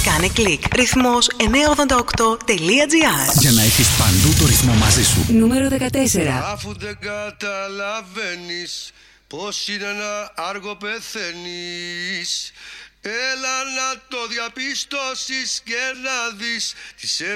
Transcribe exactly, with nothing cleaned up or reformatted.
Κάνε κλικ. Ρυθμός εννιακόσια ογδόντα οκτώ τελεία τζι άρ. Για να έχεις παντού το ρυθμό μαζί σου. Νούμερο δεκατέσσερα. Αφού δεν καταλαβαίνεις πως είναι ένα άργο πεθαίνεις, έλα να το διαπιστώσεις και να δεις τι σε